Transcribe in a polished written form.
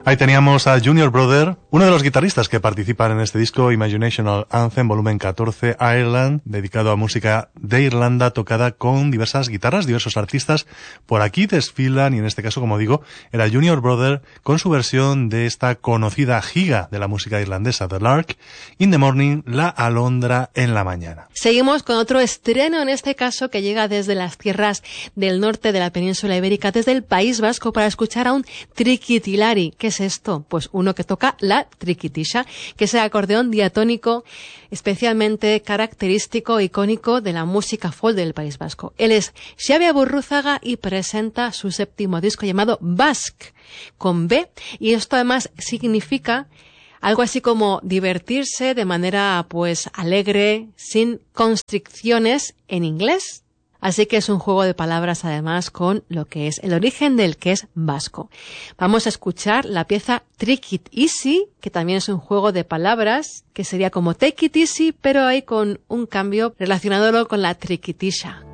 Ahí teníamos a Junior Brother, uno de los guitarristas que participan en este disco Imaginational Anthem, volumen 14, Ireland, dedicado a música de Irlanda tocada con diversas guitarras, diversos artistas. Por aquí desfilan, y en este caso, como digo, era Junior Brother con su versión de esta conocida giga de la música irlandesa, The Lark, In the Morning, La Alondra en la mañana. Seguimos con otro estreno, en este caso, que llega desde las tierras del norte de la península ibérica, desde el País Vasco, para escuchar a un triquitilari. ¿Qué es esto? Pues uno que toca la triquitisha, que es el acordeón diatónico especialmente característico e icónico de la música folk del País Vasco. Él es Xabi Aburrúzaga y presenta su séptimo disco llamado Basque, con B, y esto además significa algo así como divertirse de manera pues alegre, sin constricciones en inglés. Así que es un juego de palabras además con lo que es el origen del que es vasco. Vamos a escuchar la pieza Take It Easy, que también es un juego de palabras, que sería como Take It Easy, pero ahí con un cambio relacionándolo con la triquitisha.